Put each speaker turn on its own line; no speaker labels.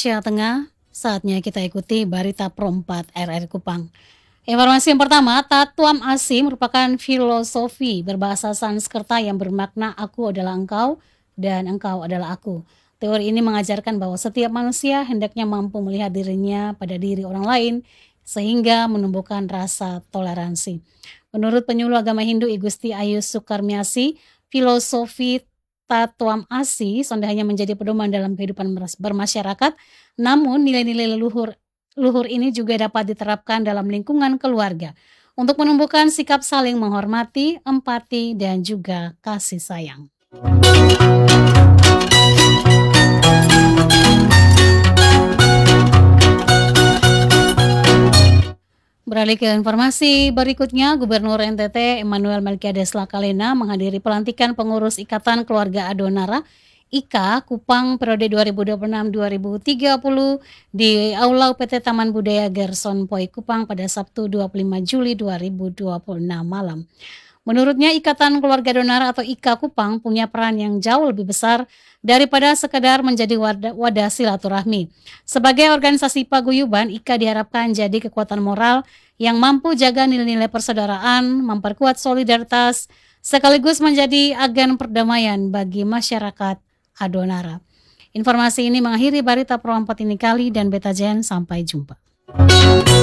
Indonesia Tengah, saatnya kita ikuti Berita Pro 4 RRI Kupang. Informasi yang pertama, Tatuam Asi merupakan filosofi berbahasa Sanskerta yang bermakna aku adalah engkau dan engkau adalah aku. Teori ini mengajarkan bahwa setiap manusia hendaknya mampu melihat dirinya pada diri orang lain sehingga menumbuhkan rasa toleransi. Menurut penyuluh agama Hindu I Gusti Ayu Sukarmiasi, filosofi Tatuam Asi sonde hanya menjadi pedoman dalam kehidupan bermasyarakat, namun nilai-nilai luhur ini juga dapat diterapkan dalam lingkungan keluarga untuk menumbuhkan sikap saling menghormati, empati, dan juga kasih sayang. Beralih ke informasi berikutnya, Gubernur NTT Emmanuel Melkiades Lakalena menghadiri pelantikan pengurus Ikatan Keluarga Adonara IKA Kupang periode 2026-2030 di Aula UPT Taman Budaya Gerson Poi Kupang pada Sabtu 25 Juli 2026 malam. Menurutnya Ikatan Keluarga Adonara atau IKA Kupang punya peran yang jauh lebih besar daripada sekedar menjadi wadah silaturahmi. Sebagai organisasi paguyuban, IKA diharapkan jadi kekuatan moral yang mampu jaga nilai-nilai persaudaraan, memperkuat solidaritas, sekaligus menjadi agen perdamaian bagi masyarakat Adonara. Informasi ini mengakhiri Berita Pro 4 ini kali dan Beta Jen, sampai jumpa.